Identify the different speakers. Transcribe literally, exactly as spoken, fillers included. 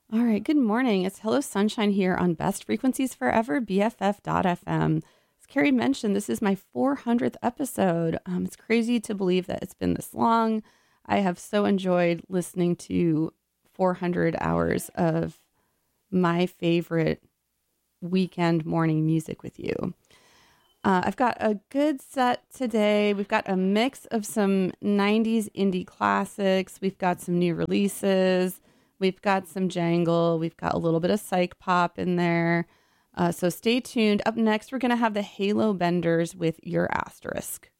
Speaker 1: All right, good morning. It's Hello Sunshine here on Best Frequencies Forever, B F F dot F M. As Carrie mentioned, this is my four hundredth episode. Um, it's crazy to believe that it's been this long. I have so enjoyed listening to four hundred hours of my favorite weekend morning music with you. Uh, I've got a good set today. We've got a mix of some nineties indie classics. We've got some new releases. We've got some jangle. We've got a little bit of psych pop in there. Uh, so stay tuned. Up next, we're going to have the Halo Benders with Your Asterisk.